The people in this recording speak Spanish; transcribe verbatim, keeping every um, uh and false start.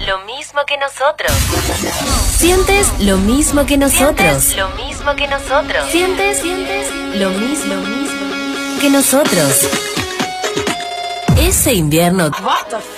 lo mismo que nosotros. Sientes lo mismo que nosotros. Sientes lo mismo que nosotros. Sientes, sientes lo mismo, lo mismo que nosotros. Ese invierno